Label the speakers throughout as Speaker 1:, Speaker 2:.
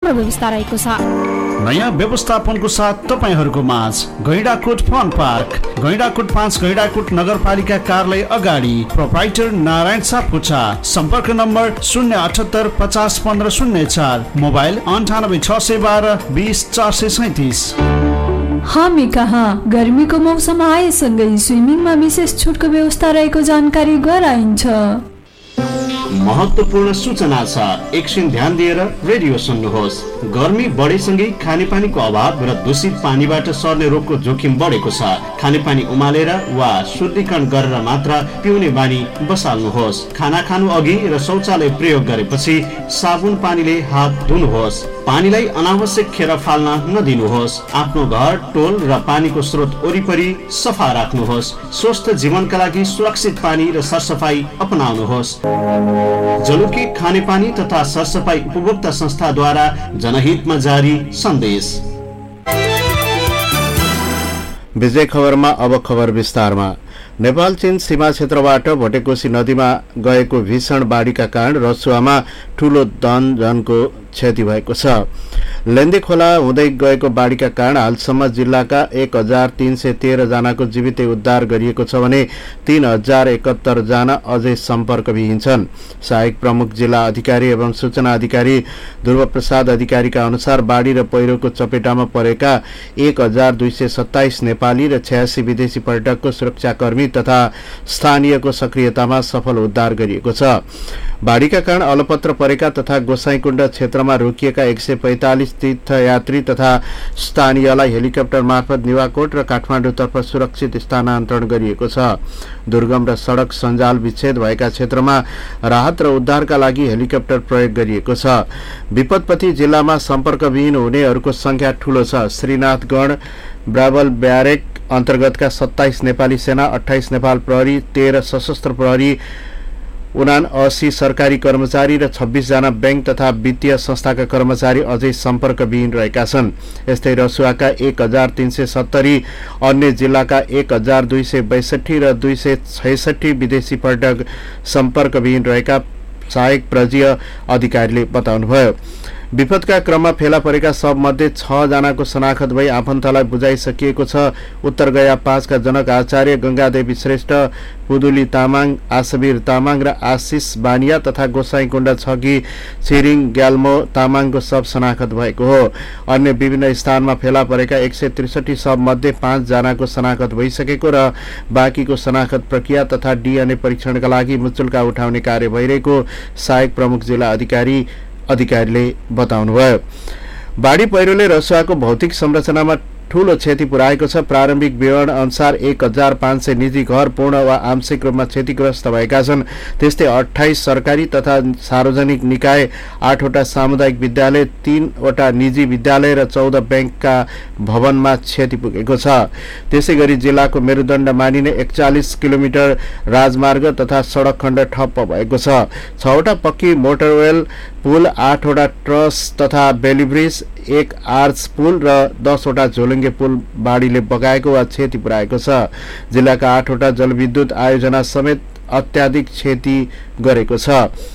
Speaker 1: राम्रो व्यवस्था रहेको छ।
Speaker 2: नयाँ व्यवस्थापनको साथ तपाईहरूको माझ गैंडाकोट फन पार्क, गैंडाकोट 5 गैंडाकोट नगरपालिका कार्यालय अगाडि, प्रोप्राइटर नारायण सापकोटा। सम्पर्क नम्बर 078 50 15 04, मोबाइल 98 612 20 437।
Speaker 3: हामी कहाँ गर्मीको मौसम आएसँगै स्विमिङमा विशेष छुटको व्यवस्था रहेको जानकारी गराइन्छ।
Speaker 2: महत्त्वपूर्ण सूचना छ, एकछिन ध्यान दिएर रेडियो सुन्नुहोस्। गर्मी बढेसँगै खानेपानीको अभाव र दूषित पानीबाट सर्ने रोगको जोखिम बढेको छ। खानेपानी उमालेर वा शुद्धिकरण गरेर मात्र पिउने बानी बसाल्नुहोस्। खाना खानु अघि र शौचालय प्रयोग गरेपछि साबुन पानीले हात धुनुहोस्। पानीलाई अनावश्यक खेर फाल्न नदिनुहोस्। आफ्नो घर, टोल र पानीको स्रोत वरिपरि सफा राख्नुहोस्। स्वस्थ जीवनका लागि सुरक्षित पानी र सरसफाई अपनाउनुहोस्। जलुकी खानेपानी तथा सरसफाई उपभोक्ता संस्थाद्वारा जनहितमा जारी सन्देश।
Speaker 4: विजय खबरमा अब खबर विस्तारमा। नेपाल चीन सीमा क्षेत्रबाट भोटेकोशी नदीमा गएको भीषण बाढीका कारण रसुवामा ठूलो धनजनको क्षति भएको छ। लेन्दी खोला हुँदै गएको बाढीका कारण हालसम्म जिल्लाका 1313 जनाको जीवितै उद्धार गरिएको छ भने 3071 जना अझै सम्पर्कविहीन छन्। सहायक प्रमुख जिल्ला अधिकारी एवं सूचना अधिकारी ध्रुव प्रसाद अधिकारीका अनुसार बाढी र पहिरोको चपेटामा परेका 1227 नेपाली र 86 विदेशी पर्यटकको सुरक्षाकर्मी तथा स्थानीयको सक्रियतामा सफल उद्धार गरिएको छ। बाढीका कारण अलपत्र परेका तथा गोसाईकुण्ड क्षेत्रमा रोकिएका 145 तीर्थयात्री तथा स्थानीयलाई हेलिकप्टर मार्फत निवाकोट र काठमाडौँतर्फ सुरक्षित स्थानान्तरण गरिएको छ। दुर्गम र सडक सञ्जाल विच्छेद भएका क्षेत्रमा राहत र उद्धारका लागि हेलिकप्टर प्रयोग गरिएको छ। विपदपति जिल्लामा सम्पर्कविहीन हुनेहरूको संख्या ठूलो छ। श्रीनाथगढ ब्राबल ब्यारेक अन्तर्गतका 27 नेपाली सेना, 28 नेपाल प्रहरी, 13 सशस्त्र प्रहरी, 79 सरकारी कर्मचारी र 26 जना बैंक तथा वित्तीय संस्थाका कर्मचारी अझै सम्पर्कविहीन रहेका छन्। यस्तै रसुवाका 1370, अन्य जिल्लाका 1262 र 266 विदेशी पर्यटक सम्पर्कविहीन रहेका सहायक प्रजीय अधिकारीले बताउनुभयो। विपदका क्रममा फेला परेका सबमध्ये 6 जनाको शनाखत भई आफन्तलाई बुझाइसकिएको छ। उत्तर गया 5 का जनक आचार्य, गंगादेवी श्रेष्ठ, पुदुली तामाङ, आशवीर तामाङ र आशिष बानिया तथा गोसाईकुण्ड 6 की छिरिङ ग्याल्मो तामाङको सब शनाखत भएको हो। अन्य विभिन्न स्थानमा फेला परेका 163 सबमध्ये 5 जनाको शनाखत भइसकेको र बाँकीको शनाखत प्रक्रिया तथा डीएनए परीक्षणका लागि मुचुल्का उठाउने कार्य भइरहेको सहायक प्रमुख जिल्ला अधिकारीले बताउनुभयो। बाढी पहिरोले रसुवाको भौतिक संरचनामा ठूलो क्षति पुर्याएको छ। प्रारम्भिक विवरण अनुसार 1500 निजी घर पूर्ण वा आंशिक रूपमा क्षतिग्रस्त भएका छन्। त्यस्तै 28 सरकारी तथा सार्वजनिक निकाय, 8 वटा सामुदायिक विद्यालय, 3 वटा निजी विद्यालय र 14 बैंकका भवनमा क्षति पुगेको छ। त्यसैगरी जिल्लाको मेरुदण्ड मानिने 41 किलोमिटर राजमार्ग तथा सडक खण्ड ठप्प भएको छ। 6 वटा पक्की मोटरवेल पुल, 8 वटा ट्रस तथा बेलिब्रिज, 1 आर्च पुल र 10 वटा झोलुङ्गे पुल बाढीले बगाएको वा क्षति पुर्याएको छ। जिल्लाका 8 वटा जलविद्युत आयोजना समेत अत्याधिक क्षति गरेको छ।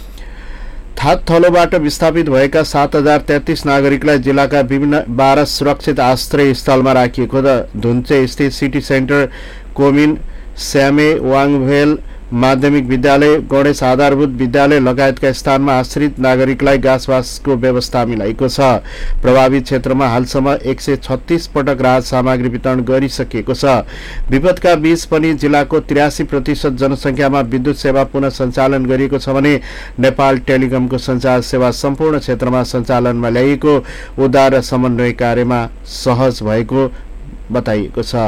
Speaker 4: थात थलोबाट विस्थापित भएका 7033 नागरिकलाई जिल्लाका विभिन्न 12 सुरक्षित आश्रय स्थलमा राखिएको छ। धुन्चे स्थित सिटी सेन्टर, कोमिन, स्यामे वाङभेल माध्यमिक विद्यालय, गणेश आधारभूत विद्यालय लगायतका स्थानमा आश्रित नागरिकलाई गाँसबासको व्यवस्था मिलाएको छ। प्रभावित क्षेत्रमा हालसम्म 136 पटक राहत सामग्री वितरण गरिसकिएको छ। विपदका बीच पनि जिल्लाको 83% जनसङ्ख्यामा विद्युत सेवा पुनः सञ्चालन गरिएको छ भने नेपाल टेलिकमको सञ्चार सेवा सम्पूर्ण क्षेत्रमा सञ्चालनमा ल्याइएको उद्धार र समन्वय कार्यमा सहज भएको बताइएको छ।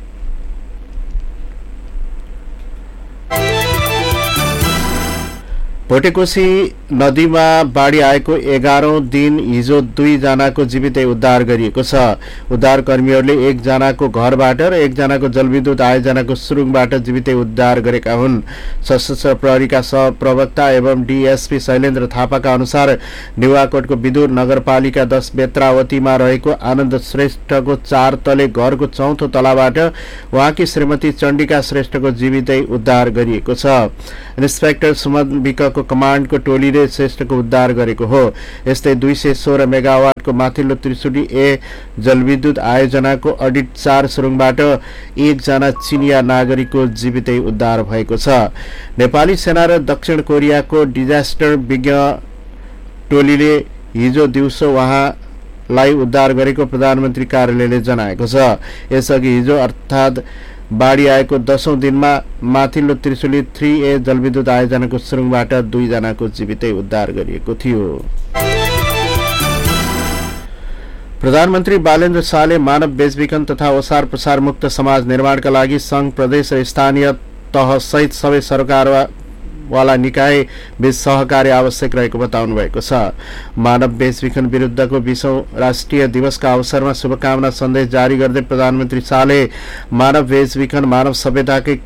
Speaker 4: भोटेकोशी नदीमा बाढी आएको 11औं दिन हिजो 2 जनाको जीवितै उद्धार गरिएको छ। उद्धारकर्मीहरूले 1 जनाको घरबाट र 1 जनाको जलविद्युत आयोजनाको सुरुङबाट जीवितै उद्धार गरेका हुन्। सशस्त्र प्रहरीका सहप्रवक्ता एवं डीएसपी शैलेन्द्र थापाका अनुसार निवाकोटको विदुर नगरपालिका 10 बेत्रावतीमा रहेको आनन्द श्रेष्ठको 4 तले घरको 4थो तलाबाट उहाँकी श्रीमती चण्डिका श्रेष्ठको जीवितै उद्धार गरिएको छ। इन्स्पेक्टर सुमन विकको कमान्डको टोलीले ए श्रेष्ठको उद्धार गरेको हो। यस्तै 216 मेगावाटको माथिल्लो त्रिशुली ए जलविद्युत आयोजनाको अडिट 4 सुरुङबाट 1 जना चिनिया नागरिकको जीवितै उद्धार भएको छ। नेपाली सेना र दक्षिण कोरियाको डिजास्टर विज्ञ टोलीले हिजो दिउँसो उहाँलाई उद्धार गरेको प्रधानमन्त्री कार्यालयले जनाएको छ। यसअघि हिजो अर्थात् बाढी आएको 10औं दिनमा माथिल्लो त्रिशुली 3A जलविद्युत आयोजनाको सुरुङबाट 2 जनाको जीवितै उद्धार गरिएको थियो। प्रधानमन्त्री बालेन्द्र शाहले मानव बेचबिखन तथा ओसार प्रसार मुक्त समाज निर्माणका लागि संघ, प्रदेश र स्थानीय तह सहित सबै सरकारवाला निकाय बीच सहकार्य आवश्यक रहेको बताउनु भएको छ। मानव बेचबिखन विरुद्धको 20औं राष्ट्रिय दिवसका अवसरमा शुभकामना सन्देश जारी गर्दै प्रधानमन्त्री शाहले मानव बेचबिखन मानव सभ्यताकै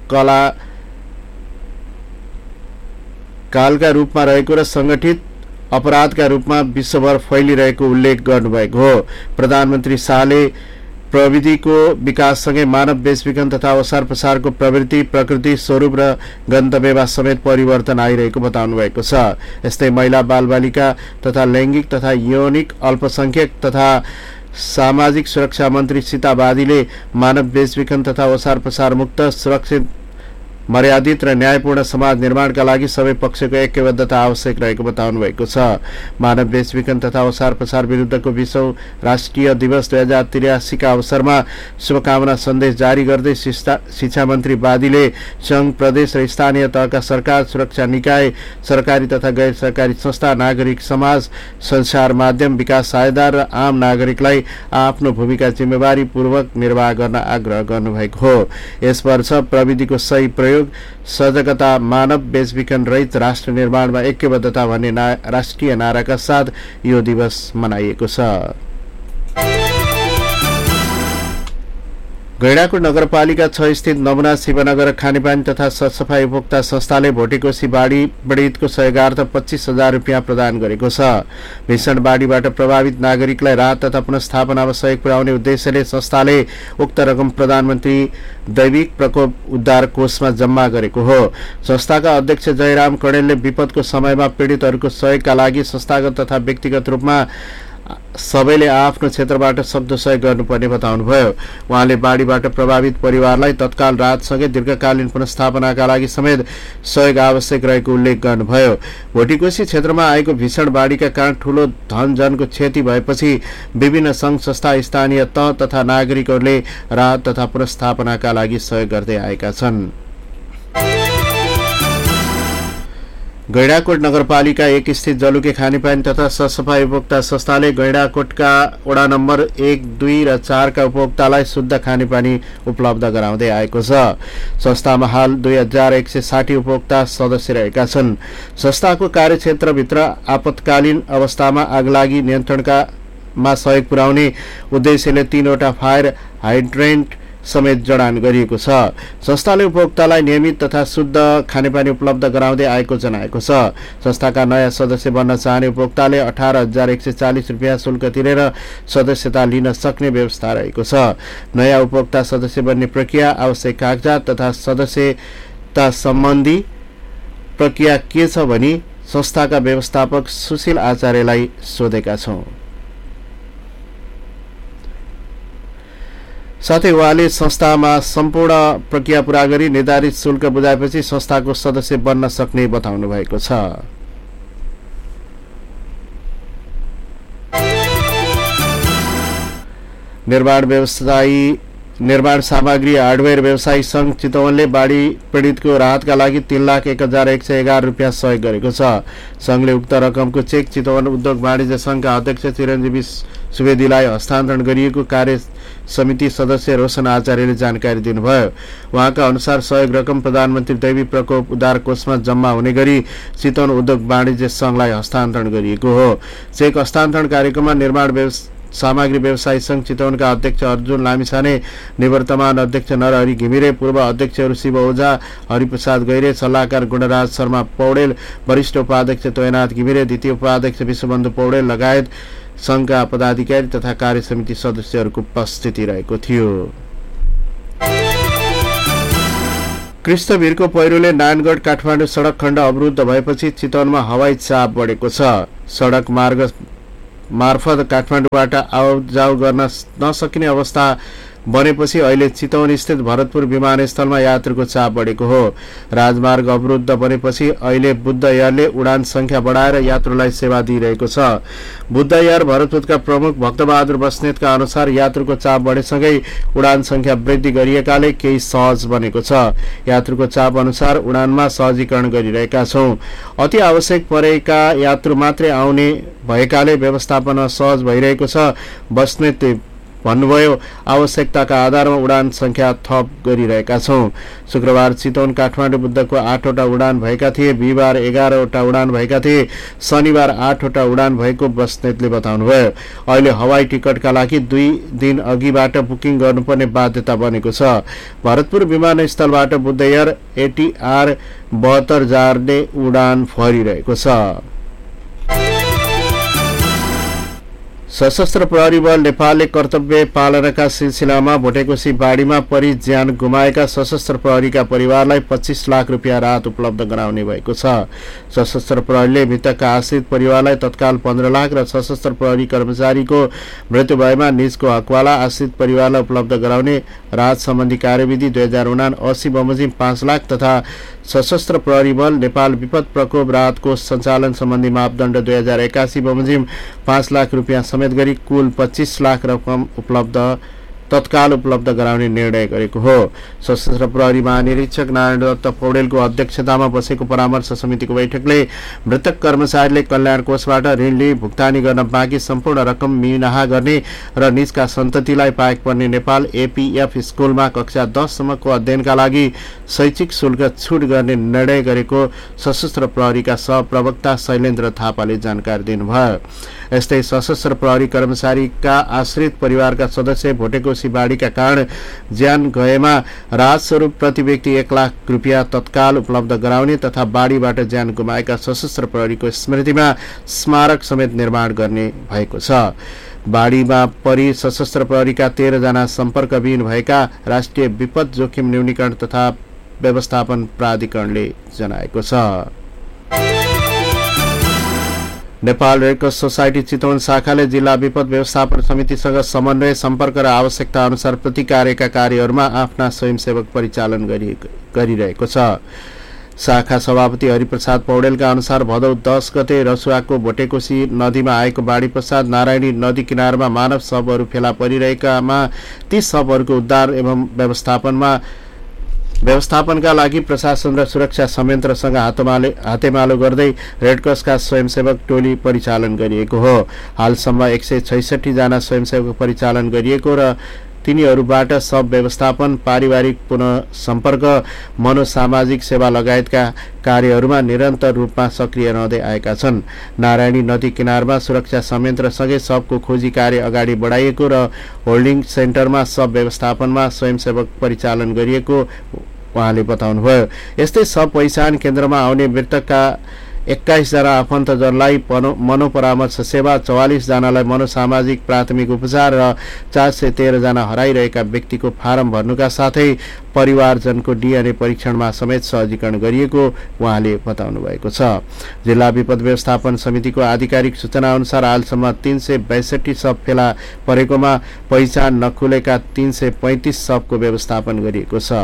Speaker 4: कालका रूपमा रहेको र संगठित अपराधका रूपमा विश्वभर फैलिरहेको उल्लेख गर्नुभएको हो। प्रधानमन्त्री शाहले प्रविधिको विकाससँगै मानव बेचबिखन तथा ओसार प्रसारको प्रवृत्ति, प्रकृति, स्वरूप र गन्तव्यमा समेत परिवर्तन आइरहेको बताउनु भएको छ। यस्तै महिला, बालबालिका तथा लैङ्गिक तथा यौनिक अल्पसंख्यक तथा सामाजिक सुरक्षा मन्त्री सीता बादीले मानव बेचबिखन तथा ओसार प्रसार मुक्त, सुरक्षित, मर्यादित र न्यायपूर्ण समाज निर्माणका लागि सबै पक्षको ऐक्यबद्धता आवश्यक रहेको बताउनु भएको छ। मानव बेचबिखन तथा ओसार प्रसार विरुद्धको 20औं राष्ट्रिय दिवस 2083 का अवसरमा शुभकामना सन्देश जारी गर्दै शिक्षा मन्त्री बादीले संघ, प्रदेश र स्थानीय तहका सरकार, सुरक्षा निकाय, सरकारी तथा गैर सरकारी संस्था, नागरिक समाज, संचार माध्यम, विकास साझेदार र आम नागरिकलाई आफ्नो भूमिका जिम्मेवारी पूर्वक निर्वाह गर्न आग्रह गर्नुभएको हो। यस वर्ष प्रविधिको सही प्रयोग, सजगता, मानव बेचबिखन रहित राष्ट्र निर्माणमा ऐक्यबद्धता भन्ने राष्ट्रिय नाराका साथ यो दिवस मनाइएको छ। गैंडाकोट नगरपालिका 6 स्थित नमुना शिवनगर खानेपानी तथा सरसफाई उपभोक्ता संस्थाले भोटेकोशी बाढी पीडितको सहयोगार्थ 25,000 रुपियाँ प्रदान गरेको छ। भीषण बाढीबाट प्रभावित नागरिकलाई राहत तथा पुनर्स्थापनामा सहयोग पुर्याउने उद्देश्यले संस्थाले उक्त रकम प्रधानमन्त्री दैविक प्रकोप उद्धार कोषमा जम्मा गरेको हो। संस्थाका अध्यक्ष जयराम कणेलले विपदको समयमा पीडितहरूको सहयोगका लागि संस्थागत तथा व्यक्तिगत रूपमा सबैले आफ्नो क्षेत्रबाट सक्दो सहयोग गर्नुपर्ने बताउनुभयो। उहाँले बाढीबाट प्रभावित परिवारलाई तत्काल राहतसँगै दीर्घकालीन पुनर्स्थापनाका लागि समेत सहयोग आवश्यक रहेको उल्लेख गर्नुभयो। भोटेकोशी क्षेत्रमा आएको भीषण बाढीका कारण ठूलो धनजनको क्षति भएपछि विभिन्न संघ संस्था, स्थानीय तह तथा नागरिकहरूले राहत तथा पुनर्स्थापनाका लागि सहयोग गर्दै आएका छन्। गैंडाकोट नगरपालिका 1 स्थित जलुके खानेपानी तथा सरसफाई उपभोक्ता संस्थाले गैंडाकोटका वडा नम्बर 1, 2 र 4 का उपभोक्तालाई शुद्ध खानेपानी उपलब्ध गराउँदै आएको छ। संस्थामा हाल 2160 उपभोक्ता सदस्य रहेका छन्। संस्थाको कार्यक्षेत्रभित्र आपतकालीन अवस्थामा आगलागी नियन्त्रणमा सहयोग पुर्याउने उद्देश्यले 3वटा फायर हाइड्रेन्ट समेत जडान गरिएको छ। संस्थाले उपभोक्तालाई नियमित तथा शुद्ध खानेपानी उपलब्ध गराउँदै आएको जनाएको छ। संस्थाका नयाँ सदस्य बन्न चाहने उपभोक्ताले 18,140 रुपियाँ शुल्क तिरेर सदस्यता लिन सक्ने व्यवस्था रहेको छ। नयाँ उपभोक्ता सदस्य बन्ने प्रक्रिया, आवश्यक कागजात तथा सदस्यता सम्बन्धी प्रक्रिया के छ भनी संस्थाका व्यवस्थापक सुशील आचार्यलाई सोधेका छौं। साथै उहाँले संस्थामा सम्पूर्ण प्रक्रिया पूरा गरी निर्धारित शुल्क बुझाएपछि संस्थाको सदस्य बन्न सक्ने बताउनु भएको छ। निर्माण सामग्री हार्डवेयर व्यवसायी संघ चितवनले बाढी पीडितको राहतका लागि 3,01,111 रुपियाँ सहयोग गरेको छ। संघले उक्त रकमको चेक चितवन उद्योग वाणिज्य संघका अध्यक्ष चिरञ्जीवी सुवेदीलाई हस्तान्तरण गरिएको कार्य समिति सदस्य रोशन आचार्यले जानकारी दिनुभयो। उहाँका अनुसार सहयोग रकम प्रधानमन्त्री दैवी प्रकोप उद्धार कोषमा जम्मा हुने गरी चितवन उद्योग वाणिज्य संघलाई हस्तान्तरण गरिएको हो। चेक हस्तान्तरण कार्यक्रममा निर्माण सामग्री व्यवसायी संघ चितवनका अध्यक्ष अर्जुन लामिछाने, निवर्तमान अध्यक्ष नरहरि घिमिरे, पूर्व अध्यक्षहरू शिव ओझा, हरिप्रसाद गैरे, सल्लाहकार गुणराज शर्मा पौडेल, वरिष्ठ उपाध्यक्ष तोयनाथ घिमिरे, द्वितीय उपाध्यक्ष विश्वबन्धु पौडेल लगायत संघका पदाधिकारी तथा कार्य समिति सदस्यहरूको उपस्थिति रहेको थियो। कृष्णवीरको पहिरोले नानगढ काठमाडौँ सडक खण्ड अवरुद्ध भएपछि चितवनमा हवाई चाप बढेको छ। सडक मार्ग मार्फत काठमाडौँबाट आउजाउ गर्न नसकिने अवस्था बनेपछि अहिले चितवन स्थित भरतपुर विमानस्थलमा यात्रुको चाप बढेको हो। राजमार्ग अवरुद्ध बनेपछि अहिले बुद्ध एयरले उडान संख्या बढाएर यात्रुलाई सेवा दिइरहेको छ। बुद्ध एयर भरतपुरका प्रमुख भक्तबहादुर बस्नेतका अनुसार यात्रुको चाप बढेसँगै उडान संख्या वृद्धि गरिएकाले केही सहज बनेको छ। यात्रुको चाप अनुसार उडानमा सहजीकरण गरिरहेका छौं। अति आवश्यक परेका यात्रु मात्रै आउने भएकाले व्यवस्थापन सहज भइरहेको छ। बस्नेतले भन्नुभयो, आवश्यकताका आधारमा उडान संख्या थप गरिरहेका छौं। शुक्रबार चितवन काठमाडौँ बुद्धको 8वटा उडान भएका थिए। बिहिबार 11वटा उडान भएका थिए। शनिबार 8वटा उडान भएको बस्नेतले बताउनुभयो। अहिले हवाई टिकटका लागि 2 दिन अघिबाट बुकिङ गर्नुपर्ने बाध्यता बनेको छ। भरतपुर विमानस्थलबाट बुद्ध एयर ATR 72 जाने उडान फरिरहेको छ। सशस्त्र प्रहरी बल नेपालले कर्तव्य पालनाका सिलसिलामा भोटेकोसी बाढीमा परि ज्यान गुमाएका सशस्त्र प्रहरीका परिवारलाई 25 लाख रुपियाँ राहत उपलब्ध गराउने भएको छ। सशस्त्र प्रहरीले मृतकका आश्रित परिवारलाई तत्काल 15 लाख र सशस्त्र प्रहरी कर्मचारीको मृत्यु भएमा निजको हकवाला आश्रित परिवारलाई उपलब्ध गराउने राहत सम्बन्धी कार्यविधि 2079 बमोजिम 5 लाख तथा सशस्त्र प्रहरी बल नेपाल विपद प्रकोप राहत कोष सञ्चालन सम्बन्धी मापदण्ड 2081 बमोजिम 5 लाख रुपियाँ समेत गरी कुल 25 लाख रकम तत्काल उपलब्ध गराउने निर्णय गरेको हो। सशस्त्र प्रहरी महानिरीक्षक नारायण दत्त पौडेलको अध्यक्षतामा बसेको परामर्श समितिको बैठकले मृतक कर्मचारीले कल्याण कोषबाट ऋण लिई भुक्तानी गर्न बाँकी सम्पूर्ण रकम मिनाहा गर्ने र निजका सन्ततिलाई पाएक पर्ने नेपाल APF स्कुलमा कक्षा 10 सम्मको अध्ययनका लागि शैक्षिक शुल्क छुट गर्ने निर्णय गरेको सशस्त्र प्रहरीका सहप्रवक्ता शैलेन्द्र थापाले जानकारी दिनुभयो। यस्तै सशस्त्र प्रहरी कर्मचारीका आश्रित परिवारका सदस्य भोटेकोसी बाढीका कारण ज्यान गएमा राहत स्वरूप प्रति व्यक्ति 1 लाख रुपियाँ तत्काल उपलब्ध गराउने तथा बाढीबाट ज्यान गुमाएका सशस्त्र प्रहरीको स्मृतिमा स्मारक समेत निर्माण गर्ने भएको छ। बाढीमा परि सशस्त्र प्रहरीका 13 जना सम्पर्कविहीन भएका राष्ट्रिय विपद जोखिम न्यूनीकरण तथा व्यवस्थापन प्राधिकरणले जनाएको छ। नेपाल रेडक्रस सोसाइटी चितवन शाखाले जिल्ला विपद व्यवस्थापन समितिसँग समन्वय सम्पर्क र आवश्यकता अनुसार प्रतिकार्यका कार्यहरूमा आफ्ना स्वयंसेवक परिचालन गरिरहेको छ। शाखा सभापति हरिप्रसाद पौडेलका अनुसार भदौ 10 गते रसुवाको भोटेकोसी नदीमा आएको बाढी पश्चात नारायणी नदी किनारमा मानव शवहरू फेला परिरहेकामा ती शवहरूको उद्धार एवं व्यवस्थापनका लागि प्रशासन र सुरक्षा संयन्त्रसँग हातेमालो गर्दै रेडक्रसका स्वयंसेवक टोली परिचालन गरिएको हो। हालसम्म 166 जना स्वयंसेवक परिचालन गरिएको र तिनीहरूबाट सब व्यवस्थापन, पारिवारिक पुनः सम्पर्क, मनोसामाजिक सेवा लगायतका कार्यहरूमा निरन्तर रूपमा सक्रिय रहँदै आएका छन्। नारायणी नदी किनारमा सुरक्षा संयन्त्रसँगै सबको खोजी कार्य अगाडि बढाइएको र होल्डिङ सेन्टरमा सब व्यवस्थापनमा स्वयंसेवक परिचालन गरिएको उहाँले बताउनुभयो। यस्तै सब पहिचान केन्द्रमा आउने मृतकका 21 जना आफन्तजनलाई मनोपरामर्श सेवा, 44 जनालाई मनोसामाजिक प्राथमिक उपचार र 413 जना हराइरहेका व्यक्तिको फारम भर्नुका साथै परिवारजनको DNA परीक्षणमा समेत सहजीकरण गरिएको उहाँले बताउनु भएको छ। जिल्ला विपद व्यवस्थापन समितिको आधिकारिक सूचना अनुसार हालसम्म 362 शव फेला परेकोमा पहिचान नखुलेका 335 शवको व्यवस्थापन गरिएको छ।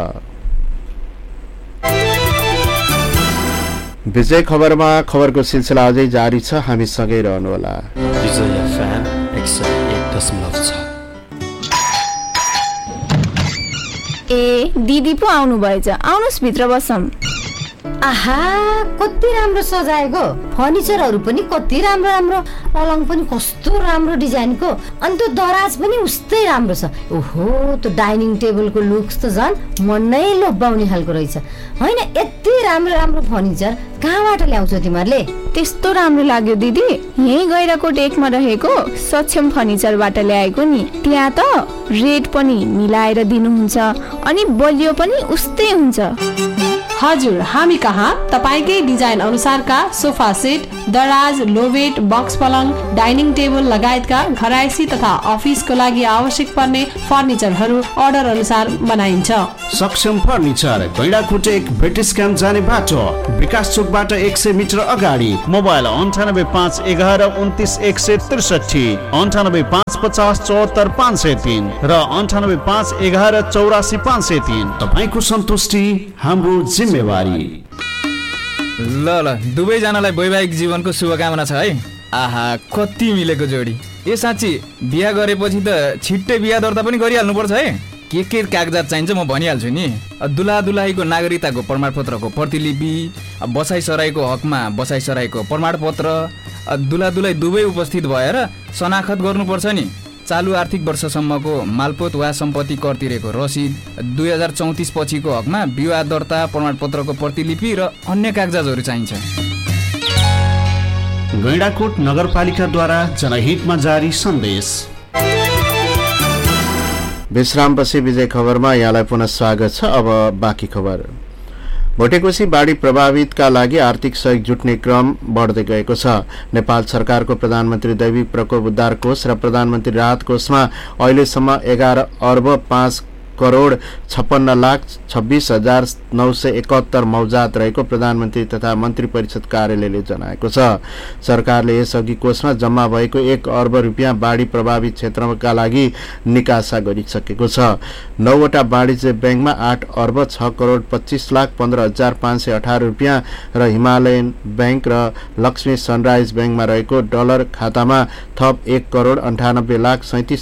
Speaker 4: विजय खबरमा खबरको सिलसिला अझै जारी छ, हामी सँगै रहनुहोला।
Speaker 1: विजय FM 101.6।
Speaker 5: ए दिदी पो आउनु भएछ, आउनुस् भित्र बसौँ।
Speaker 6: आहा कति राम्रो सजाएको, फर्निचरहरू पनि कति राम्रो राम्रो, पलङ पनि कस्तो राम्रो डिजाइनको, अनि त्यो दराज पनि उस्तै राम्रो छ। ओहो त्यो डाइनिङ टेबलको लुक्स त झन् मन नै लोभ्याउने खालको रहेछ। होइन यति राम्रो राम्रो फर्निचर कहाँबाट ल्याउँछौ तिमीहरूले?
Speaker 5: त्यस्तो राम्रो लाग्यो दिदी, यही गैराकोट 1 मा रहेको सक्षम फर्निचरबाट ल्याएको नि। त्यहाँ त रेट पनि मिलाएर दिनुहुन्छ अनि बलियो पनि उस्तै हुन्छ।
Speaker 7: हजुर, हामी कहाँ तपाईकै डिजाइन अनुसारका सोफा सेट, दराज, लोबेट, बक्स पलङ, डाइनिङ टेबल लगायतका घरायसी तथा अफिसको लागि आवश्यक पर्ने फर्निचरहरू अर्डर अनुसार बनाइन्छ।
Speaker 2: सक्षम फर्निचर, गैंडाकोट 1 ब्रिटिश क्याम्प जाने बाटो, विकास चोकबाट 100 मिटर अगाडि। मोबाइल 9851291163, 9855544503 र 9851184503। तपाईको सन्तुष्टि हाम्रो जिम्मेवारी।
Speaker 8: ल दुवैजनालाई वैवाहिक जीवनको शुभकामना छ है। आहा, कति मिलेको जोडी। ए साँच्ची, बिहा गरेपछि त छिट्टै बिहा दर्ता पनि गरिहाल्नुपर्छ है। के कागजात चाहिन्छ म भनिहाल्छु नि। दुला दुलाहीको नागरिकताको प्रमाणपत्रको प्रतिलिपि, बसाइसराईको हकमा बसाइसराईको प्रमाणपत्र, दुला दुलाई दुवै उपस्थित भएर शनाखत गर्नुपर्छ नि। चालु आर्थिक वर्षसम्मको मालपोत वा सम्पत्ति कर तिरेको रसिद, 2034 पछिको हकमा विवाह दर्ता प्रमाणपत्रको प्रतिलिपि र अन्य कागजातहरू चाहिन्छ।
Speaker 2: गैंडाकोट नगरपालिकाद्वारा जनहितमा जारी सन्देश।
Speaker 4: विश्रामपछि विजय खबरमा यहाँलाई पुनः स्वागत छ। अब बाँकी खबर। भोटेकोशी बाढी प्रभावितका लागि आर्थिक सहयोग जुट्ने क्रम बढ्दै गएको छ। नेपाल सरकारको प्रधानमन्त्री दैविक प्रकोप उद्धार कोष र प्रधानमन्त्री राहत कोषमा अहिलेसम्म 11 अर्ब 5 करोड 56 लाख 26,971 मौजात रहेको प्रधानमन्त्री तथा मन्त्री परिषद कार्यालयले जनाएको छ। सरकारले यसअघि कोषमा जम्मा भएको 1 अर्ब रुपियाँ बाढी प्रभावित क्षेत्रका लागि निकासा गरिसकेको छ। 9वटा वाणिज्य ब्याङ्कमा 8 अर्ब 6 करोड 25 लाख 15,518 रुपियाँ र हिमालयन ब्याङ्क र लक्ष्मी सनराइज ब्याङ्कमा रहेको डलर खातामा थप 1 करोड 98 लाख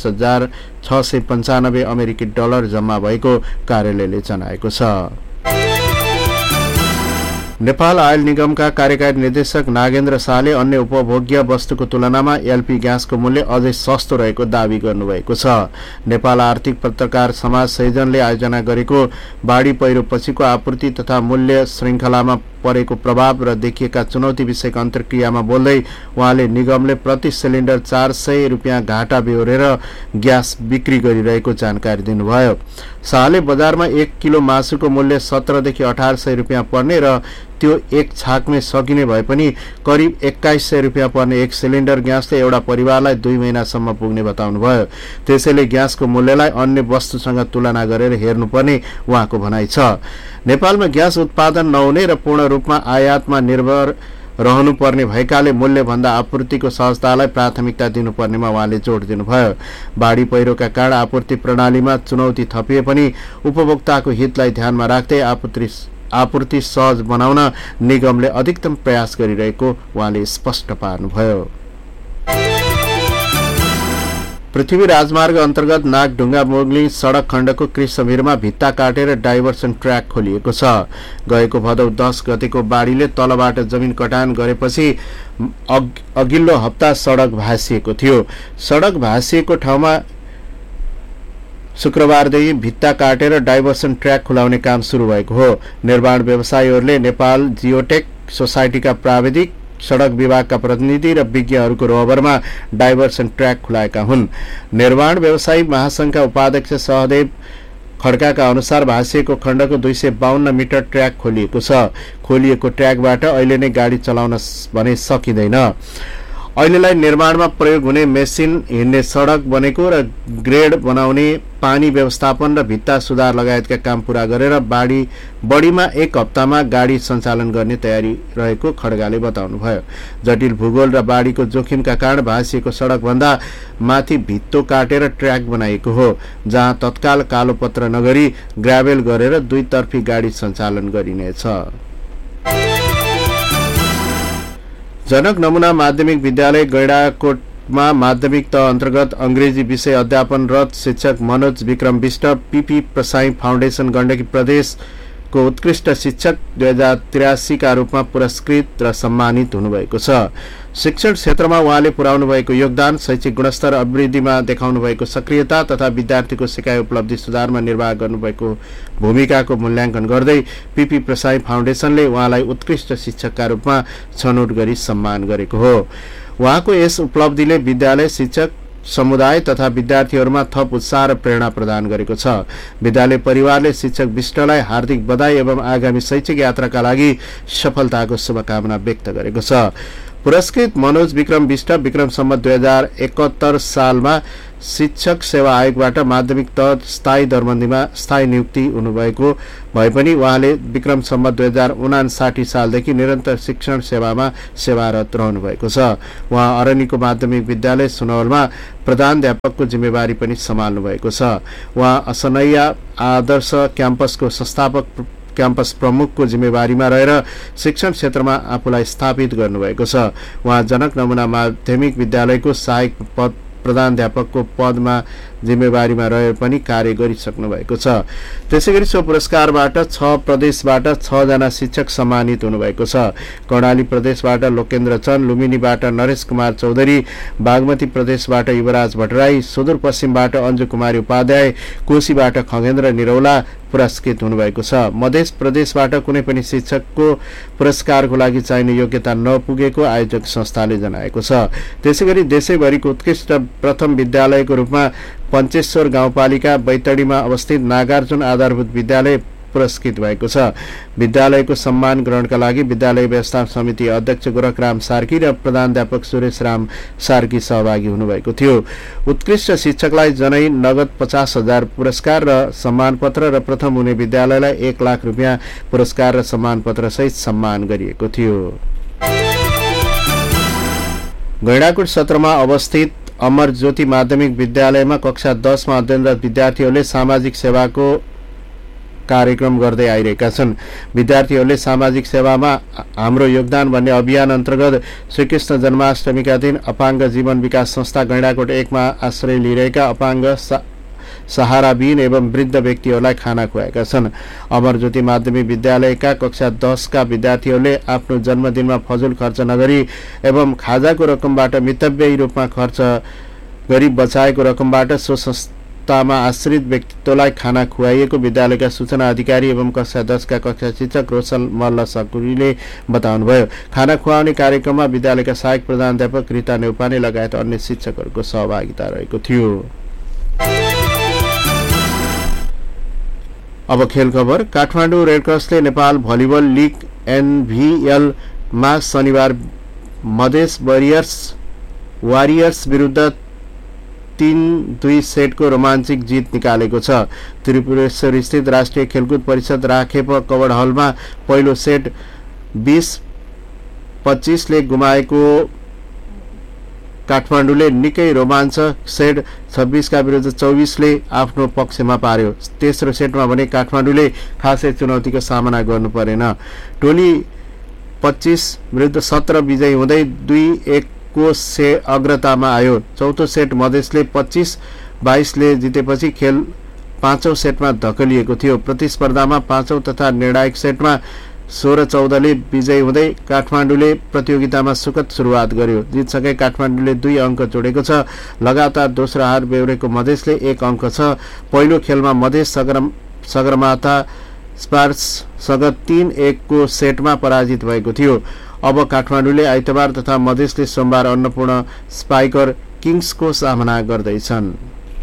Speaker 4: 37,695 अमेरिकी डलर जम्मा भएको कार्यालयले जनाएको छ। नेपाल आयल निगमका कार्यकारी निर्देशक नागेन्द्र शाहले अन्य उपभोग्य वस्तुको तुलनामा एलपी ग्यासको मूल्य अझै सस्तो रहेको दावी गर्नुभएको छ। नेपाल आर्थिक पत्रकार समाज संयोजनले आयोजना गरेको बाढी पहिरो पछिको आपूर्ति तथा मूल्य श्रृङ्खलामा परेको प्रभाव र देखिएका चुनौती विषयक अन्तर्क्रियामा बोल्दै उहाँले निगमले प्रति सिलिन्डर 400 रुपियाँ घाटा बेहोरेर ग्यास बिक्री गरिरहेको जानकारी दिनुभयो। शाहले बजारमा 1 किलो मासुको मूल्य 17 देखि 1800 रुपियाँ पर्ने र त्यो एक छाकमै सकिने भए पनि करिब 2100 रुपियाँ पर्ने 1 सिलिन्डर ग्यासले एउटा परिवारलाई 2 महिनासम्म पुग्ने बताउनुभयो। त्यसैले ग्यासको मूल्यलाई अन्य वस्तुसँग तुलना गरेर हेर्नुपर्ने उहाँको भनाइ छ। नेपालमा ग्यास उत्पादन नहुने र पूर्ण रूपमा आयातमा निर्भर रहनुपर्ने भएकाले मूल्यभन्दा आपूर्तिको सहजतालाई प्राथमिकता दिनुपर्नेमा उहाँले जोड दिनुभयो। बाढी पहिरोका कारण आपूर्ति प्रणालीमा चुनौती थपिए पनि उपभोक्ताको हितलाई ध्यानमा राख्दै आपूर्ति सहज बनाउन निगमले अधिकतम प्रयास गरिरहेको उहाँले स्पष्ट पार्नुभयो। पृथ्वी राजमार्ग अन्तर्गत नागढुङ्गा मोगली सडक खण्डको कृष्णभिरमा भित्ता काटेर डाइभर्सन ट्र्याक खोलिएको छ। गएको भदौ 10 गतेको बाढीले तलबाट जमिन कटान गरेपछि अघिल्लो हप्ता सडक भासिएको थियो। सडक भासिएको ठाउँमा शुक्रबारदेखि भित्ता काटेर डाइभर्सन ट्र्याक खुलाउने काम सुरु भएको हो। निर्माण व्यवसायीहरूले नेपाल जियोटेक सोसाइटीका प्राविधिक, सडक विभागका प्रतिनिधि र विज्ञहरूको रोहबरमा डाइभर्सन ट्र्याक खुलाएका हुन्। निर्माण व्यवसायी महासंघका उपाध्यक्ष सहदेव खड्काका अनुसार भासिएको खण्डको 252 मिटर ट्र्याक खोलिएको छ। खोलिएको ट्र्याकबाट अहिले नै गाडी चलाउन भने सकिँदैन। अहिलेलाई निर्माणमा प्रयोग हुने मेसिन, हिँड्ने सडक बनेको र ग्रेड बनाउने, पानी व्यवस्थापन र भित्ता सुधार लगायतका काम पूरा गरेर बढीमा 1 हप्तामा गाडी सञ्चालन गर्ने तयारी रहेको खड्गाले बताउनुभयो। जटिल भूगोल र बाढीको जोखिमका कारण भासिएको सडकभन्दा माथि भित्तो काटेर ट्र्याक बनाइएको हो, जहाँ तत्काल कालोपत्र नगरी ग्राभेल गरेर 2 तर्फी गाडी सञ्चालन गरिनेछ। जनक नमुना माध्यमिक विद्यालय गैंडाकोटमा माध्यमिक तह अन्तर्गत अंग्रेजी विषय अध्यापनरत शिक्षक मनोज विक्रम विष्ट पीपी प्रसाई फाउन्डेसन गण्डकी प्रदेशको उत्कृष्ट शिक्षक 2083 का रूपमा पुरस्कृत र सम्मानित हुनुभएको छ। शिक्षण क्षेत्रमा उहाँले पुर्याउनु भएको योगदान, शैक्षिक गुणस्तर अभिवृद्धिमा देखाउनु भएको सक्रियता तथा विद्यार्थीको सिकाइ उपलब्धि सुधारमा निर्वाह गर्नुभएको भूमिकाको मूल्याङ्कन गर्दै पीपी प्रसाई फाउन्डेसनले उहाँलाई उत्कृष्ट शिक्षकका रूपमा छनौट गरी सम्मान गरेको हो। उहाँको यस उपलब्धिले विद्यालय, शिक्षक समुदाय तथा विद्यार्थीहरूमा थप उत्साह र प्रेरणा प्रदान गरेको छ। विद्यालय परिवारले शिक्षक विष्टलाई हार्दिक बधाई एवं आगामी शैक्षिक यात्राका लागि सफलताको शुभकामना व्यक्त गरेको छ। पुरस्कृत मनोज विक्रम विष्ट विक्रम सम्वत 2071 सालमा शिक्षक सेवा आयोगबाट माध्यमिक तह स्थायी दरबन्दीमा स्थायी नियुक्ति हुनुभएको भए पनि उहाँले विक्रम सम्वत 2059 सालदेखि निरन्तर शिक्षण सेवामा सेवारत रहनु भएको छ। उहाँ अरनिको माध्यमिक विद्यालय सुनवलमा प्रधानाध्यापकको जिम्मेवारी पनि सम्हाल्नु भएको छ। उहाँ असनैया आदर्श क्याम्पसको संस्थापक क्याम्पस प्रमुखको जिम्मेवारीमा रहेर शिक्षण क्षेत्रमा आफूलाई स्थापित गर्नुभएको छ। उहाँ जनक नमुना माध्यमिक विद्यालयको सहायक पद प्रधानाध्यापकको पदमा जिम्मेवारीमा रहेर पनि कार्य गरिसक्नु भएको छ। त्यसैगरी सो पुरस्कारबाट 6 प्रदेशबाट 6 जना शिक्षक सम्मानित हुनुभएको छ। कर्णाली प्रदेशबाट लोकेन्द्र चन्द, लुम्बिनीबाट नरेश कुमार चौधरी, बागमती प्रदेशबाट युवराज भट्टराई, सुदूरपश्चिमबाट अन्जु कुमारी उपाध्याय, कोशीबाट खगेन्द्र निरौला पुरस्कृत हुनुभएको छ। मध्य प्रदेशबाट कुनै पनि शिक्षकको पुरस्कारको लागि चाहिने योग्यता नपुगेको आयोजक संस्थाले जनाएको छ। त्यसैगरी देशैभरिको उत्कृष्ट प्रथम विद्यालयको रूपमा पञ्चेश्वर गाउँपालिका बैतडीमा अवस्थित नागार्जुन आधारभूत विद्यालय पुरस्कृत भएको छ। विद्यालयको सम्मान ग्रहणका लागि विद्यालय व्यवस्थापन समिति अध्यक्ष गोरखराम सार्की र प्रधानाध्यापक सुरेश राम सार्की सहभागी हुनुभएको थियो। उत्कृष्ट शिक्षकलाई जनै नगद 50,000 पुरस्कार र सम्मानपत्र र प्रथम हुने विद्यालयलाई 1 लाख रुपियाँ पुरस्कार र सम्मानपत्र सहित सम्मान गरिएको थियो। गैंडाकोट सत्रमा अवस्थित अमर ज्योति माध्यमिक विद्यालयमा कक्षा 10 मा अध्ययनरत विद्यार्थीहरूले सामाजिक सेवाको कार्यक्रम गर्दै आइरहेका छन्। विद्यार्थीहरूले सामाजिक सेवामा हाम्रो योगदान भन्ने अभियान अन्तर्गत श्रीकृष्ण जन्माष्टमीका दिन अपाङ्ग जीवन विकास संस्था गैंडाकोट 1 मा आश्रय लिइरहेका अपाङ्ग सहाराविहीन एवं वृद्ध व्यक्तिहरूलाई खाना खुवाएका छन्। अमर ज्योति माध्यमिक विद्यालयका कक्षा 10 का विद्यार्थीहरूले आफ्नो जन्मदिनमा फजुल खर्च नगरी एवं खाजाको रकमबाट मितव्ययी रूपमा खर्च गरी बचाएको रकमबाट सो संस्थामा आश्रित व्यक्तित्वलाई खाना खुवाइएको विद्यालयका सूचना अधिकारी एवं कक्षा 10 का कक्षा शिक्षक रोशन मल्ल सकुरीले बताउनुभयो। खाना खुवाउने कार्यक्रममा विद्यालयका सहायक प्रधानाध्यापक रिता नेउपाने लगायत अन्य शिक्षकहरूको सहभागिता रहेको थियो। अब खेल खबर। Kathmandu रेडक्रसले Nepal volleyball league NVL मा शनिबार मधेस वारियर्स विरुद्ध 3-2 सेटको रोमाञ्चक जित निकालेको छ। त्रिपुरेश्वर स्थित राष्ट्रिय खेलकुद परिषद राखेप कवड हलमा पहिलो सेट 20-25 ले गुमाएको काठमाडौँले निकै रोमाञ्चक सेट 26 का विरुद्ध 24 ले आफ्नो पक्षमा पार्यो। तेस्रो सेटमा भने काठमाडौँले खासै चुनौतीको सामना गर्नु परेन। टोली 25 विरुद्ध 17 विजयी हुँदै 2-1 को अग्रतामा आयो। चौथो सेट मधेसले 25-22 ले जितेपछि खेल 5औं सेटमा धकेलिएको थियो। प्रतिस्पर्धामा 5औं तथा निर्णायक सेटमा 16-14 ले विजयी हुँदै काठमाडौँले प्रतियोगितामा सुखद सुरुवात गर्यो। जितसँगै काठमाडौँले 2 अङ्क जोडेको छ। लगातार दोस्रो हार बेहोरेको मधेसले 1 अङ्क छ। पहिलो खेलमा मधेस सगरमाथा स्पार्ससँग 3-1 को सेटमा पराजित भएको थियो। अब काठमाडौँले आइतबार तथा मधेसले सोमबार अन्नपूर्ण स्पाइकर किङ्सको सामना गर्दैछन्।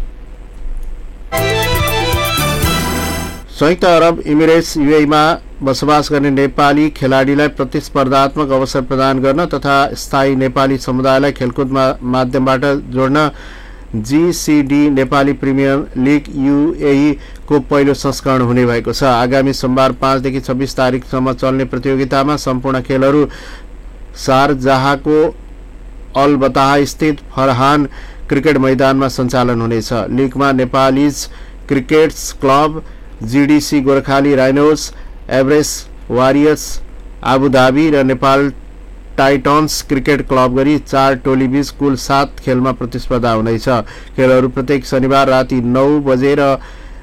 Speaker 4: संयुक्त अरब इमिरेट्स UAE मा बसोबास गर्ने नेपाली खेलाडीलाई प्रतिस्पर्धात्मक अवसर प्रदान गर्न तथा स्थायी नेपाली समुदायलाई खेलकुद माध्यमबाट जोड्न GCD Nepali premier league UAE को पहिलो संस्करण हुने भएको छ। आगामी सोमबार 5 देखि 26 तारिकसम्म चल्ने प्रतियोगितामा सम्पूर्ण खेलहरू शारजाहको अल बताह स्थित फरहान क्रिकेट मैदानमा सञ्चालन हुनेछ। लिगमा Nepalese crickets club, GDC Gorkhali rhinos, Everest warriors Abu Dhabi र नेपाल टाइटन्स क्रिकेट क्लब गरी 4 टोलीबीच कुल 7 खेलमा प्रतिस्पर्धा हुनेछ। खेलहरू प्रत्येक शनिबार राति 9 बजे र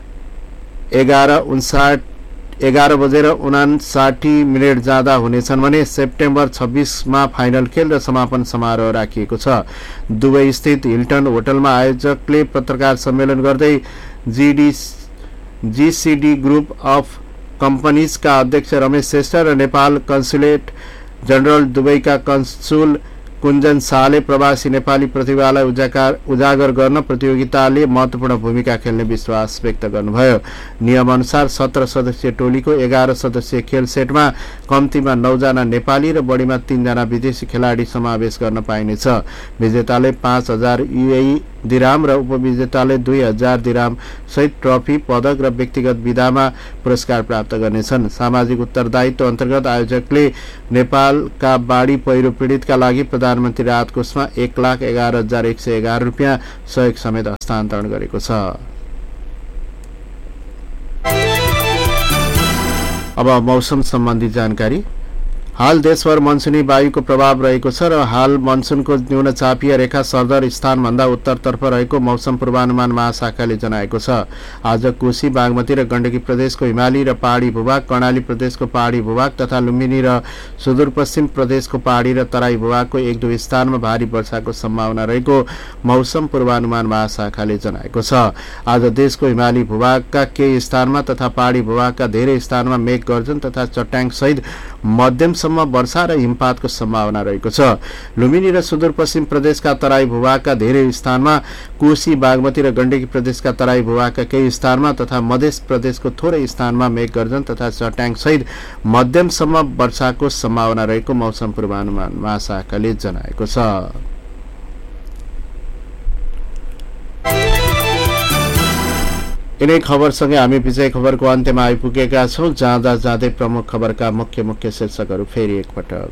Speaker 4: 11:59 जाँदा हुनेछन् भने सेप्टेम्बर 26 मा फाइनल खेल र समापन समारोह राखिएको छ। दुबई स्थित हिल्टन होटलमा आयोजकले पत्रकार सम्मेलन गर्दै GCD ग्रुप अफ कम्पनीजका अध्यक्ष रमेश श्रेष्ठ र नेपाल कन्सुलेट जनरल दुबईका कन्सुल कुञ्जन शाहले प्रवासी नेपाली प्रतिभालाई उजागर गर्न प्रतियोगिताले महत्त्वपूर्ण भूमिका खेल्ने विश्वास व्यक्त गर्नुभयो। नियमअनुसार 17 सदस्यीय टोलीको 11 सदस्यीय खेल सेटमा कम्तीमा 9 जना नेपाली र बढीमा 3 जना विदेशी खेलाडी समावेश गर्न पाइनेछ। विजेताले 5000 UAE दिराम र उपविजेताले 2000 दिराम सहित ट्रफी, पदक र व्यक्तिगत विधामा पुरस्कार प्राप्त गर्नेछन्। सामाजिक उत्तरदायित्व अन्तर्गत आयोजकले नेपालका बाढी पहिरो पीडितका लागि प्रधानमन्त्री राहत कोषमा 1,11,111 रुपियाँ सहयोग समेत हस्तान्तरण गरेको छ। अब मौसम सम्बन्धी जानकारी। हाल देशभर मनसुनी वायुको प्रभाव रहेको छ र हाल मनसुनको न्यून चापीय रेखा सरदर स्थानभन्दा उत्तरतर्फ रहेको मौसम पूर्वानुमान महाशाखाले जनाएको छ। आज कोशी, बागमती र गण्डकी प्रदेशको हिमाली र पहाडी भूभाग, कर्णाली प्रदेशको पहाडी भूभाग तथा लुम्बिनी र सुदूरपश्चिम प्रदेशको पहाडी र तराई भूभागको 1-2 स्थानमा भारी वर्षाको सम्भावना रहेको मौसम पूर्वानुमान महाशाखाले जनाएको छ। आज देशको हिमाली भूभागका केही स्थानमा तथा पहाडी भूभागका धेरै स्थानमा मेघ गर्जन तथा चट्याङ सहित मध्यमसम्म वर्षा र हिमपातको सम्भावना रहेको छ। लुम्बिनी र सुदूरपश्चिम प्रदेशका तराई भूभागका धेरै स्थानमा, कोशी, बागमती र गण्डकी प्रदेशका तराई भूभागका केही स्थानमा तथा मध्य प्रदेशको थोरै स्थानमा मेघ गर्जन तथा चट्याङ सहित मध्यमसम्म वर्षाको सम्भावना रहेको मौसम पूर्वानुमान महाशाखाले जनाएको छ। यिनै खबरसँगै हामी विजय खबरको अन्त्यमा आइपुगेका छौं। जाँदा जाँदै प्रमुख खबरका मुख्य शीर्षकहरू फेरि एकपटक।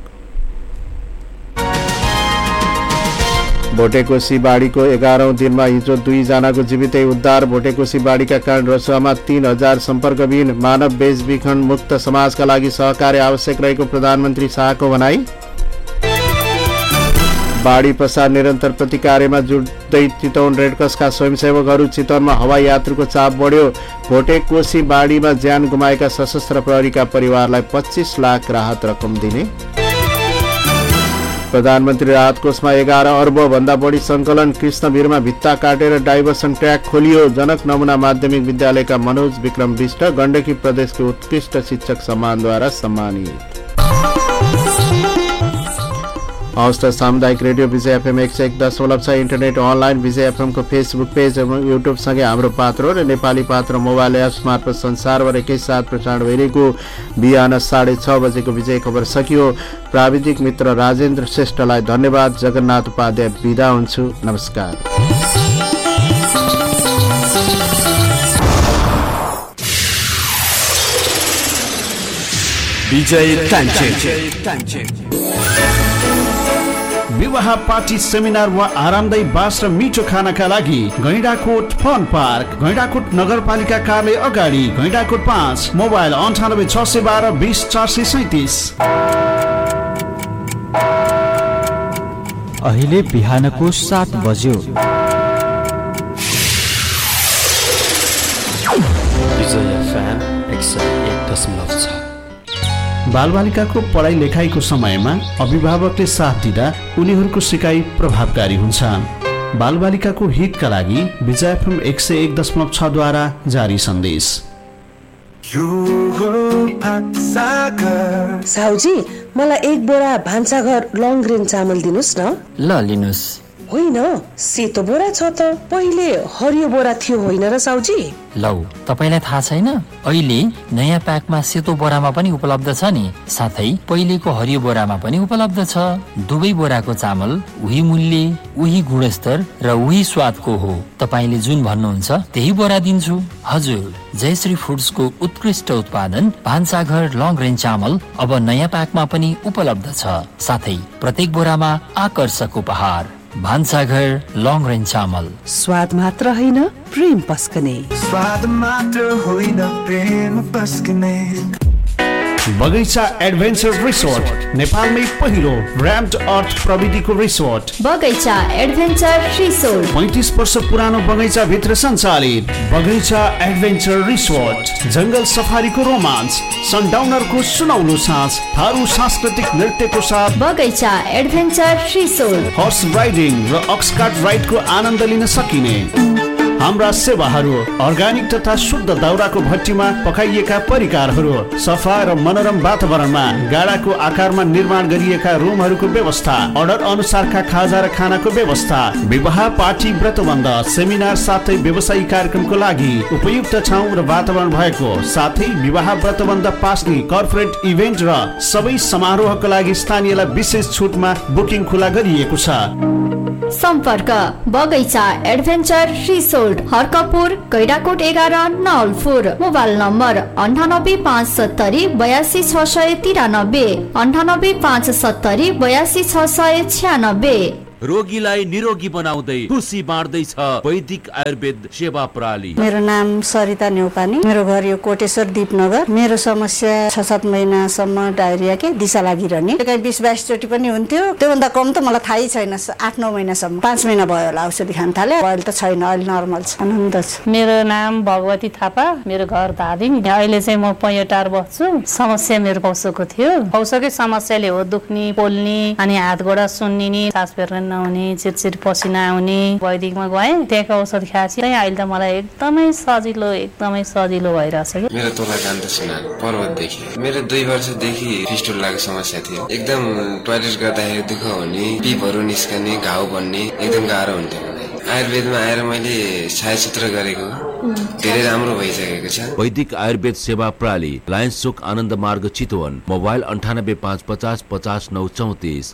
Speaker 4: भोटेकोशी बाढीको 11औं दिनमा हिजो 2 जनाको जीवितै उद्धार। भोटेकोशी बाढीका कारण रसुवामा 3000 सम्पर्कविहीन। मानव बेचबिखन मुक्त समाजका लागि सहकार्य आवश्यक रहेको प्रधानमन्त्री शाहको भनाई। बाढी पश्चात निरन्तर प्रतिकार्यमा जुट्दै चितवन रेडक्रसका स्वयंसेवकहरू। चितवनमा हवाई यात्रुको चाप बढ्यो। भोटेकोशी बाढीमा ज्यान गुमाएका सशस्त्र प्रहरीका परिवारलाई 25 लाख राहत रकम दिने। प्रधानमन्त्री राहत कोषमा 11 अर्ब भन्दा बढी संकलन। कृष्णवीरमा भित्ता काटेर डाइभर्सन ट्र्याक खोलियो। जनक नमुना माध्यमिक विद्यालयका मनोज विक्रम विष्ट गण्डकी प्रदेशको उत्कृष्ट शिक्षक सम्मानद्वारा सम्मानित। हवस्, सामुदायिक रेडियो विजय एफएम 101.6 इन्टरनेट अनलाइन विजय एफएम को फेसबुक पेज एवं युट्युब सँगै हाम्रो पात्र र नेपाली पात्र मोबाइल एप्स मार्फत संसारभर एकैसाथ प्रसारण भइरहेको बिहान 6:30 बजेको विजय खबर सकियो। प्राविधिक मित्र राजेन्द्र श्रेष्ठलाई धन्यवाद। जगन्नाथ उपाध्याय बिदा हुन्छु। नमस्कार।
Speaker 2: विजय टाइम विवाह, पार्टी, सेमिनार वा आरामदायी बास र मिठो खानाका लागि गैंडाकोट फन पार्क, गैंडाकोट नगरपालिका कार्यालय अगाडि, गैंडाकोट 5, मोबाइल 98 612 20 437।
Speaker 1: अहिले बिहानको 7 बज्यो। विजय एफएम 101.6।
Speaker 2: बालबालिकाको पढाइ लेखाइको समयमा अभिभावकले साथ दिँदा उनीहरूको सिकाइ प्रभावकारी हुन्छ। बालबालिकाको हितका लागि विजय एफएम 101.6 द्वारा जारी सन्देश।
Speaker 9: साउजी, मलाई 1 बोरा भान्साघर लङ ग्रेन चामल दिनुस् न।
Speaker 10: ल लिनुस्।
Speaker 9: होइन, सेतो बोरा छ त, पहिले हरियो बोरा थियो होइन र साउजी?
Speaker 10: लौ, तपाईलाई थाहा छैन? अहिले नयाँ प्याकमा सेतो बोरामा पनि उपलब्ध छ नि, साथै पहिलेको हरियो बोरामा पनि उपलब्ध छ। दुवै बोराको चामल उही मूल्य, उही गुणस्तर र उही स्वादको हो। तपाईले जुन भन्नुहुन्छ त्यही बोरा दिन्छु। हजुर, जयश्री फुड्सको उत्कृष्ट उत्पादन भान्साघर लङ रेन्ज चामल अब नयाँ प्याकमा पनि उपलब्ध छ, साथै प्रत्येक बोरामा आकर्षक उपहार। भान्साघर लङ रेन्ज चामल,
Speaker 9: स्वाद मात्र होइन प्रेम पस्कने।
Speaker 11: स्वाद मात्र होइन प्रेम पस्कने।
Speaker 2: बगैंचा एडभेन्चर रिसोर्ट, नेपालमै पहिलो र्याम्ड अर्थ प्रविधिको रिसोर्ट।
Speaker 12: बगैंचा एडभेन्चर रिसोर्ट
Speaker 2: 35 वर्ष पुरानो बगैंचा भित्र सञ्चालित बगैंचा एडभेन्चर रिसोर्ट। जंगल सफारीको रोमान्स, सनडाउनरको सुनौलो साँझ, थारू सांस्कृतिक नृत्यको साथ
Speaker 12: बगैंचा एडभेन्चर रिसोर्ट।
Speaker 2: हर्स राइडिङ र अक्सकार्ट राइडको आनन्द लिन सकिने हाम्रा सेवाहरू अर्ग्यानिक तथा शुद्ध दाउराको भट्टीमा पकाइएका परिकारहरू, सफा र मनोरम वातावरणमा गाडाको आकारमा निर्माण गरिएका रुमहरूको व्यवस्था, अर्डर अनुसारका खाजा र खानाको व्यवस्था, विवाह पार्टी व्रतबन्ध सेमिनार साथै व्यवसायिक कार्यक्रमको लागि उपयुक्त ठाउँ र वातावरण भएको साथै विवाह व्रतबन्ध पास्ने कर्पोरेट इभेन्ट र सबै समारोहका लागि स्थानीयलाई विशेष छुटमा बुकिङ खुला गरिएको छ।
Speaker 12: सम्पर्क बगैँचा adventure resort, Harkapur, Gaindakot 11 Nawalpur. Mobile number 9857 82 693 98 570 82 696।
Speaker 13: रोगीलाई निरोगी बनाउँदै खुसी बाँड्दैछ वैदिक आयुर्वेद सेवा प्रणाली।
Speaker 14: मेरो नाम सरिता नेउपानी, मेरो घर यो कोटेश्वर दीपनगर। मेरो समस्या 6-7 महिनासम्म डायरिया के दिशा लागिरहने, कहीँ 20-22 चोटि पनि हुन्थ्यो। त्योभन्दा कम त मलाई थाहै छैन। 8-9 महिनासम्म, 5 महिना भयो होला औषधि खान थाले। अहिले त छैन, अहिले नर्मल छ, आनन्द छ।
Speaker 15: मेरो नाम भगवती थापा, मेरो घर धादिङ। अहिले चाहिँ म पैटार बस्छु। समस्या मेरो पौसोको थियो। पौसोकै समस्याले हो दुख्ने, पोल्ने, अनि हात गोडा सुन्निने, सास फेर्न नहुने, चिरचिर पसिना आउने। वैदिकमा गएँ, त्यहाँको औषध खाएपछि अहिले त मलाई एकदमै सजिलो भइरहेछ।
Speaker 16: मेरो तोला कान्त सिन्हा पर्वतदेखि। मेरो 2 वर्षदेखि फिस्टुलाको समस्या थियो। एकदम टोयलेट गर्दाखेरि दुःख हुने, पिपहरू निस्कने, घाउ बन्ने, एकदम गाह्रो हुन्थ्यो मलाई। आयुर्वेदमा आएर मैले छायाचित्र गरेको धेरै राम्रो भइसकेको छ।
Speaker 13: वैदिक आयुर्वेद सेवा प्रणाली, लायन्स चोक आनन्द मार्ग चितवन। मोबाइल 98 550 50 934।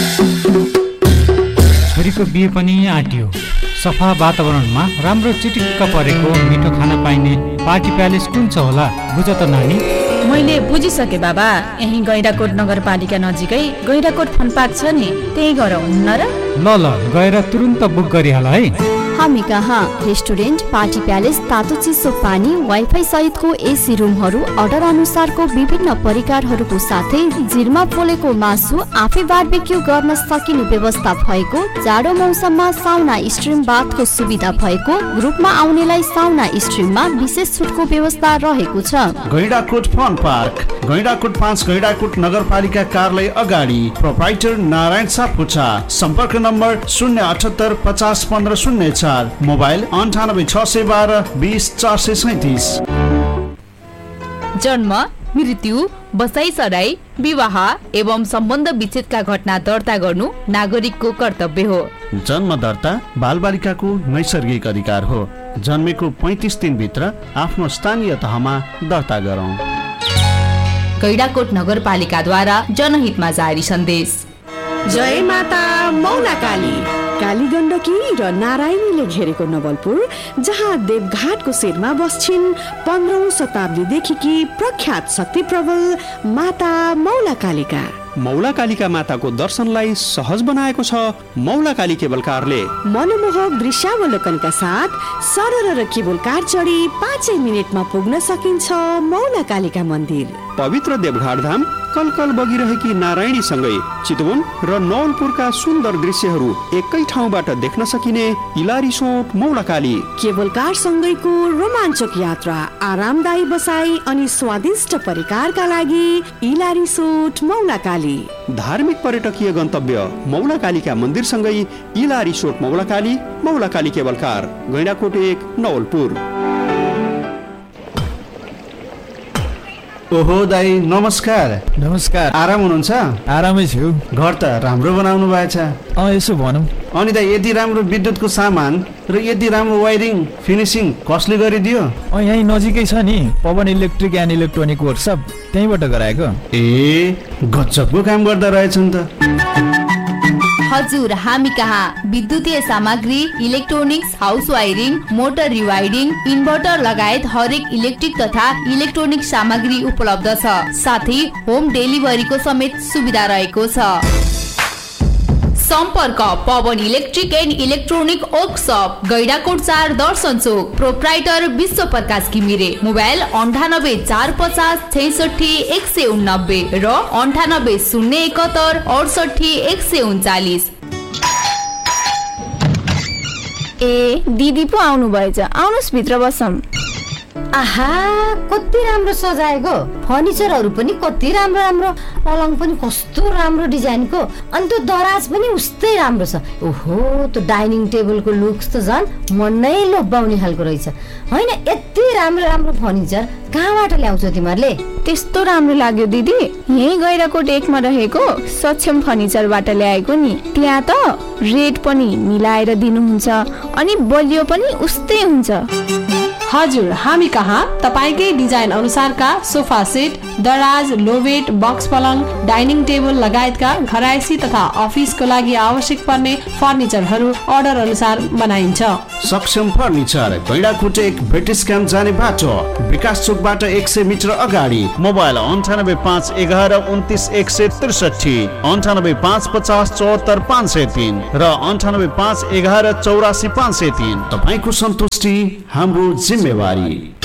Speaker 1: छोरीको बिहे पनि आँट्यो। सफा वातावरणमा राम्रो चिटिक्क परेको मिठो खाना पाइने पार्टी प्यालेस कुन छ होला बुझ त नानी।
Speaker 17: मैले बुझिसके बाबा, यही गैडाकोट नगरपालिका नजिकै गैडाकोट फन पार्क छ नि, त्यही गएर हुन्न र?
Speaker 1: ल गएर तुरुन्त बुक गरिहाल है।
Speaker 12: हामी कहाँ रेस्टुरेन्ट, पार्टी प्यालेस, तातो चिसो पानी, वाइफाई सहितको एसी रुमहरू, अर्डर अनुसारको विभिन्न परिकारहरूको साथै जिरमा पोलेको मासु आफै बारबेक्यू गर्न सकिने व्यवस्था भएको, जाडो मौसममा साउना स्ट्रिम बाथको सुविधा भएको, ग्रुपमा आउनेलाई साउना स्ट्रिममा विशेष छुटको व्यवस्था रहेको छ।
Speaker 2: गैडाकोट फन पार्क, गैडाकोट 5, गैडाकोट नगरपालिका कार्यालय अगाडि। प्रोप्राइटर नारायण सापकोटा। सम्पर्क नम्बर 078 50 15 04। मोबाइल 98 612 20 437।
Speaker 17: जन्म, मृत्यु, बसाइसराई, विवाह एवं सम्बन्ध विच्छेदका घटना दर्ता गर्नु नागरिकको कर्तव्य हो।
Speaker 2: जन्म दर्ता बालबालिकाको नैसर्गिक अधिकार हो। जन्मेको 35 दिनभित्र आफ्नो स्थानीय तहमा दर्ता गरौँ।
Speaker 17: गैडाकोट नगरपालिकाद्वारा जनहितमा जारी सन्देश।
Speaker 18: जय माता मौला काली। काली गण्डकी र नारायणीले घेरेको नवलपुर, जहाँ देवघाटको शिरमा बस्छिन् 15औं शताब्दीदेखि प्रख्यात शक्ति प्रबल माता मौला कालिका।
Speaker 19: मौला कालिका माताको दर्शनलाई सहज बनाएको छ मौला काली केबल कारले।
Speaker 18: मनमोहक दृश्यावलोकनका साथ सरल र केबल कार चढी 5 मिनेटमा पुग्न सकिन्छ मौला कालिका मन्दिर।
Speaker 19: पवित्र देवघाट धाम कलकल बगिरहेकी नारायणी सँगै चितवन र नवलपुरका सुन्दर दृश्यहरू एकै ठाउँबाट देख्न सकिने इलारी सोट मौला काली।
Speaker 18: केबल कार सँगैको रोमाञ्चक यात्रा, आरामदायी बसाई अनि स्वादिष्ट परिकारका लागि इलारी सोट मौला काली।
Speaker 19: धार्मिक पर्यटकीय गन्तव्य मौला कालिका मन्दिर सँगै इलारी सोट मौला काली केबल कार, गैंडाकोट 1 नवलपुर।
Speaker 2: ओहो दाई नमस्कार।
Speaker 8: नमस्कार।
Speaker 2: आराम हुनुहुन्छ?
Speaker 8: आरामै छु।
Speaker 2: घर त राम्रो बनाउनु भएछ।
Speaker 8: यसो भनौँ।
Speaker 2: अनि दाई यति राम्रो विद्युतको सामान र यति राम्रो वायरिङ फिनिसिङ कसले गरिदियो?
Speaker 8: यहीँ नजिकै छ नि Pawan electric and electronic workshop, त्यहीँबाट गराएको।
Speaker 2: गजबको काम गर्दा रहेछन् त।
Speaker 17: हजुर, हामी कहाँ विद्युतीय सामग्री, electronics, house wiring, motor रिवाइडिङ, inverter लगायत हरेक इलेक्ट्रिक तथा इलेक्ट्रोनिक सामग्री उपलब्ध छ। साथै होम डेलिभरीको समेत सुविधा रहेको छ। सम्पर्क Pawan electric and electronic workshop, Gaindakot 4 Darshan Chowk. Proprietor विश्व प्रकाश घिमिरे। मोबाइल 98 450 66 189 र 98 071 68 139।
Speaker 5: दिदी पो आउनु भएछ, आउनुस् भित्र बसौँ।
Speaker 6: आहा कति राम्रो सजाएको, फर्निचरहरू पनि कति राम्रो राम्रो, पलङ पनि कस्तो राम्रो डिजाइनको, अनि त्यो दराज पनि उस्तै राम्रो छ। ओहो त्यो डाइनिङ टेबलको लुक्स त झन् मनै लोभ्याउने खालको रहेछ होइन। यति राम्रो राम्रो फर्निचर कहाँबाट ल्याउँछौ तिमीहरूले?
Speaker 5: त्यस्तो राम्रो लाग्यो दिदी, यही गैराकोट 1 मा रहेको सक्षम फर्निचरबाट ल्याएको नि। त्यहाँ त रेट पनि मिलाएर दिनुहुन्छ अनि बलियो पनि उस्तै हुन्छ।
Speaker 7: हजुर, हामी कहाँ तपाईकै डिजाइन अनुसारका सोफा सेट, दराज, लोभेट, बक्स पलङ, डाइनिङ टेबल लगायतका घरायसी तथा अफिसको लागि आवश्यक पर्ने फर्निचरहरू अर्डर अनुसार बनाइन्छ।
Speaker 2: सक्षम फर्निचर, गैंडाकोट 1 ब्रिटिश क्याम्प जाने बाटो, विकास चोकबाट 100 मिटर अगाडि। मोबाइल 9851 11 29 163, 9850 74 503 र 9851 11 84 503। तपाईको सन्तुष्टि हाम्रो जिम्मेवारी।